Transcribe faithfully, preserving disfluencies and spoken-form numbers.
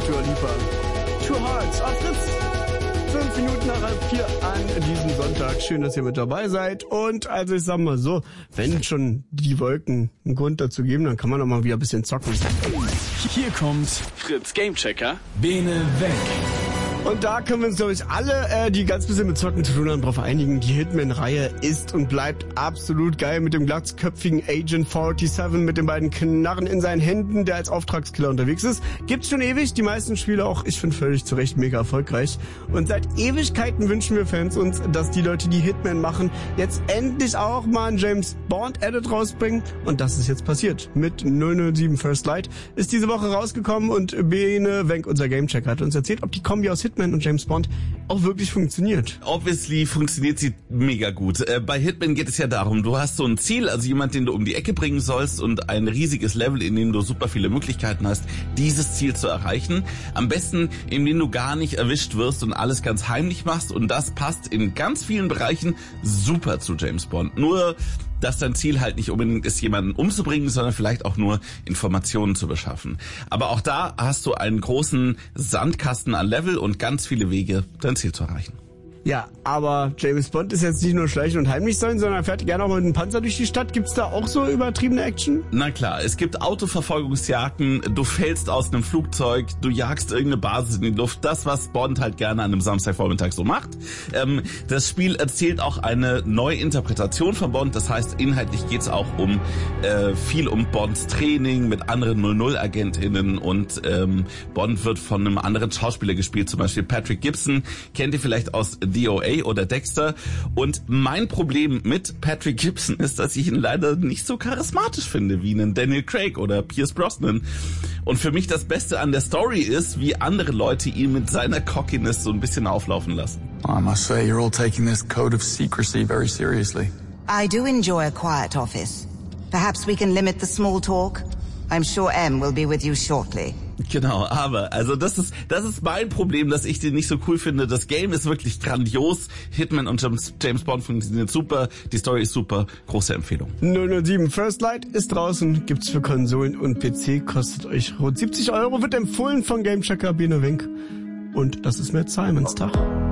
Dua Lipa. Two Hearts auf Fritz. Fünf Minuten nach halb vier an diesem Sonntag. Schön, dass ihr mit dabei seid. Und also ich sag mal so, wenn schon die Wolken einen Grund dazu geben, dann kann man doch mal wieder ein bisschen zocken. Hier kommt Fritz Gamechecker. Bene weg. Und da können wir uns, glaube ich, alle, äh, die ganz bisschen mit Zocken zu tun haben, darauf einigen. Die Hitman-Reihe ist und bleibt absolut geil mit dem glatzköpfigen Agent siebenundvierzig mit den beiden Knarren in seinen Händen, der als Auftragskiller unterwegs ist. Gibt's schon ewig, die meisten Spiele auch, ich finde völlig zu Recht mega erfolgreich. Und seit Ewigkeiten wünschen wir Fans uns, dass die Leute, die Hitman machen, jetzt endlich auch mal einen James Bond-Edit rausbringen. Und das ist jetzt passiert. Mit null null sieben First Light ist diese Woche rausgekommen und Bene Wenk, unser Gamechecker, hat uns erzählt, ob die Kombi aus Hitman und James Bond auch wirklich funktioniert. Obviously funktioniert sie mega gut. Äh, bei Hitman geht es ja darum, du hast so ein Ziel, also jemand, den du um die Ecke bringen sollst und ein riesiges Level, in dem du super viele Möglichkeiten hast, dieses Ziel zu erreichen. Am besten, indem du gar nicht erwischt wirst und alles ganz heimlich machst, und das passt in ganz vielen Bereichen super zu James Bond. Nur dass dein Ziel halt nicht unbedingt ist, jemanden umzubringen, sondern vielleicht auch nur Informationen zu beschaffen. Aber auch da hast du einen großen Sandkasten an Level und ganz viele Wege, dein Ziel zu erreichen. Ja, aber James Bond ist jetzt nicht nur schleichen und heimlich sein, sondern er fährt gerne auch mit einem Panzer durch die Stadt. Gibt's da auch so übertriebene Action? Na klar, es gibt Autoverfolgungsjagden, du fällst aus einem Flugzeug, du jagst irgendeine Basis in die Luft. Das, was Bond halt gerne an einem Samstagvormittag so macht. Ähm, das Spiel erzählt auch eine Neuinterpretation von Bond. Das heißt, inhaltlich geht's auch um äh, viel um Bonds Training mit anderen null null Agentinnen, und ähm, Bond wird von einem anderen Schauspieler gespielt, zum Beispiel Patrick Gibson. Kennt ihr vielleicht aus D O A oder Dexter. Und mein Problem mit Patrick Gibson ist, dass ich ihn leider nicht so charismatisch finde wie einen Daniel Craig oder Pierce Brosnan. Und für mich das Beste an der Story ist, wie andere Leute ihn mit seiner Cockiness so ein bisschen auflaufen lassen. I must say, you're all taking this code of secrecy very seriously. I do enjoy a quiet office. Perhaps we can limit the small talk. I'm sure M will be with you shortly. Genau, aber, also das ist das ist mein Problem, dass ich den nicht so cool finde. Das Game ist wirklich grandios. Hitman und James, James Bond funktionieren super. Die Story ist super. Große Empfehlung. null null sieben First Light ist draußen. Gibt's für Konsolen und P C. Kostet euch rund siebzig Euro. Wird empfohlen von Gamechecker Bene Wenk. Und das ist Matt Simons Tag.